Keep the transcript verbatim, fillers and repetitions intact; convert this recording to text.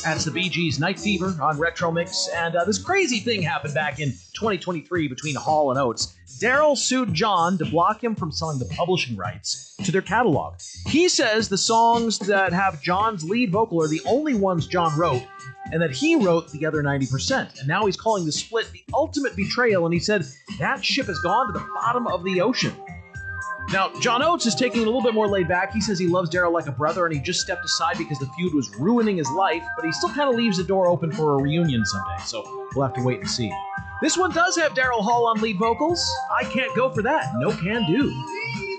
That's the Bee Gees' Night Fever on Retro Mix, and uh, this crazy thing happened back in twenty twenty-three between Hall and Oates. Daryl sued John to block him from selling the publishing rights to their catalog. He says the songs that have John's lead vocal are the only ones John wrote, and that he wrote the other ninety percent. And now he's calling the split the ultimate betrayal, and he said that ship has gone to the bottom of the ocean. Now, John Oates is taking it a little bit more laid back. He says he loves Daryl like a brother, and he just stepped aside because the feud was ruining his life, but he still kind of leaves the door open for a reunion someday, so we'll have to wait and see. This one does have Daryl Hall on lead vocals. I can't go for that. No can do.